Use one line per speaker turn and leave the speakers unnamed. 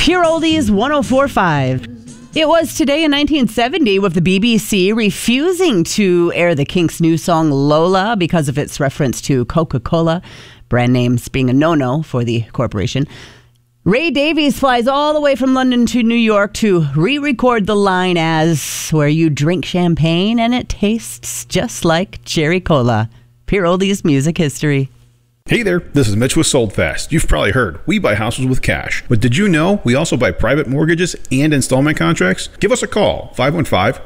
Pure Oldies 104.5. It was today in 1970 with the BBC refusing to air the Kinks' new song Lola because of its reference to Coca-Cola, brand names being a no-no for the corporation. Ray Davies flies all the way from London to New York to re-record the line as where you drink champagne and it tastes just like cherry cola. Pure Oldies music history.
Hey there, this is Mitch with Sold Fast. You've probably heard, we buy houses with cash. But did you know we also buy private mortgages and installment contracts? Give us a call, 515